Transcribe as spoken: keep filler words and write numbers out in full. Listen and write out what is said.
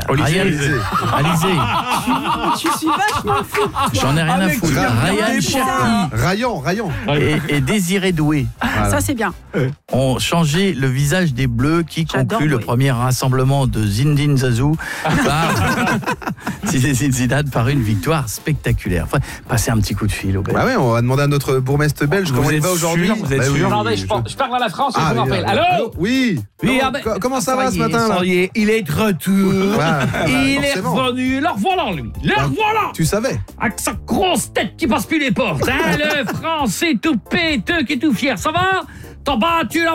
Ryan, Alizé. Alizé. Tu suis vachement fou. J'en ai rien à Avec foutre. Ryan, Ryan Cherki Rayan, Rayan. et, et Désiré Doué Voilà. Ça, c'est bien. ont changé le visage des Bleus qui J'adore, conclut le oui. premier rassemblement de Zinedine Zazou par Zinedine Zidane par une victoire spectaculaire. Enfin, passez un petit coup de fil au Belges. Bah ouais, on va demander à notre bourgmestre belge Vous comment il êtes va aujourd'hui. sûr, vous êtes Bah oui, sûr oui, Attendez, oui, je, par- je parle à la France et Ah, je vous oui, rappelle. allô, Allô Oui. Oui, Comment- ah ben, co- Comment ça va y ce est, matin là ça y est, il est de retour. Ouais, Il bah, est forcément. revenu. Le revoilà, lui. Le Bah, revoilà. Tu savais. Avec sa grosse tête qui passe plus les portes. Hein, le français tout péteux qui est tout fier. Ça va? T'as battu la